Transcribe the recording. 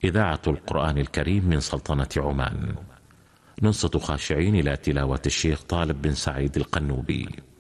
إذاعة القرآن الكريم من سلطنة عمان. ننصت خاشعين إلى تلاوة الشيخ طالب بن سعيد القنوبي.